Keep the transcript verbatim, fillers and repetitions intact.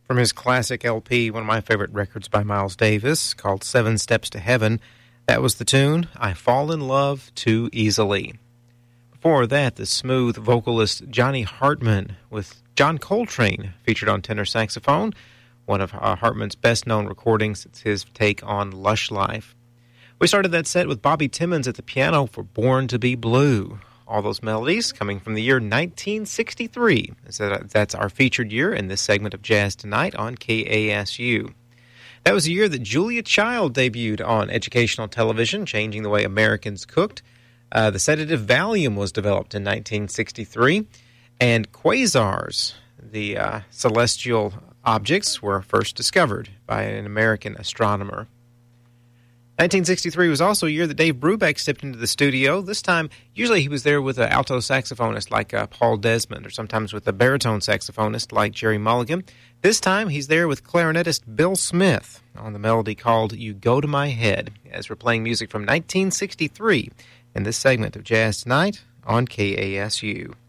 From his classic L P, one of my favorite records by Miles Davis, called Seven Steps to Heaven, that was the tune, I Fall in Love Too Easily. Before that, the smooth vocalist Johnny Hartman with John Coltrane featured on tenor saxophone, one of uh, Hartman's best-known recordings. It's his take on Lush Life. We started that set with Bobby Timmons at the piano for Born to Be Blue. All those melodies coming from the year nineteen sixty-three. That's our featured year in this segment of Jazz Tonight on K A S U. That was the year that Julia Child debuted on educational television, changing the way Americans cooked. Uh, the sedative Valium was developed in nineteen sixty-three, and quasars, the uh, celestial objects, were first discovered by an American astronomer. nineteen sixty-three was also a year that Dave Brubeck stepped into the studio. This time, usually he was there with an alto saxophonist like uh, Paul Desmond, or sometimes with a baritone saxophonist like Jerry Mulligan. This time, he's there with clarinetist Bill Smith on the melody called You Go to My Head, as we're playing music from nineteen sixty-three in this segment of Jazz Tonight on K A S U.